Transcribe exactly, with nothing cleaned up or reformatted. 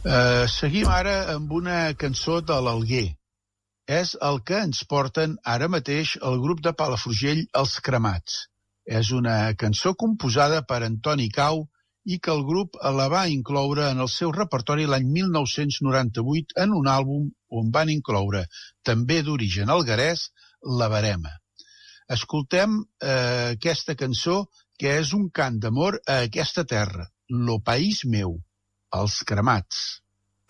Uh, seguim ara amb una cançó de l'Alguer. És el que ens porten ara mateix el grup de Palafrugell Els Cremats. És una cançó composada per Antoni Cau i que el grup la va incloure en el seu repertori l'any mil nou-cents noranta-vuit en un àlbum on van incloure, també d'origen alguerès, La Verema. Escoltem eh, aquesta cançó que és un cant d'amor a aquesta terra, lo país meu, Els Cremats.